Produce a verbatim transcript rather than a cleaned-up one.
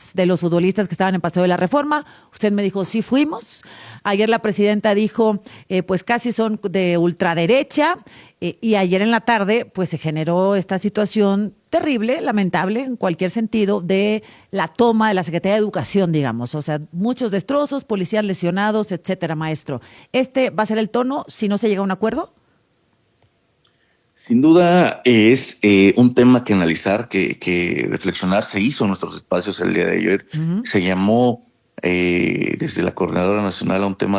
familias de los futbolistas que estaban en Paseo de la Reforma. Usted me dijo, sí fuimos. Ayer la presidenta dijo, eh, pues casi son de ultraderecha. Eh, y ayer en la tarde, pues se generó esta situación terrible, lamentable, en cualquier sentido, de la toma de la Secretaría de Educación, digamos. O sea, muchos destrozos, policías lesionados, etcétera, maestro. ¿Este va a ser el tono si no se llega a un acuerdo? Sin duda es eh, un tema que analizar, que, que reflexionar. Se hizo en nuestros espacios el día de ayer. Uh-huh. Se llamó eh, desde la Coordinadora Nacional a un tema